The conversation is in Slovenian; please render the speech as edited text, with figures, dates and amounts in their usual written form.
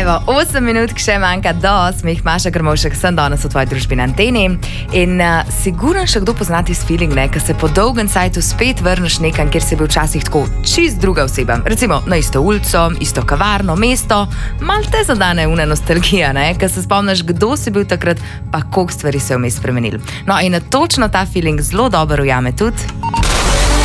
Evo, 8 minut še manjka do 8, Maša Grmovšek, sem danes v tvoji družbi na anteni in sigurno še kdo pozna tisti feeling, ko se po dolgem cajtu spet vrneš nekam, kjer si bil včasih tako čist druga oseba. Recimo na isto ulico, isto kavarno, mesto, malo te zadane una nostalgija, ko se spomniš, kdo si bil takrat, pa koliko stvari se je vmes spremenil. No in točno ta feeling zelo dobro ujame tudi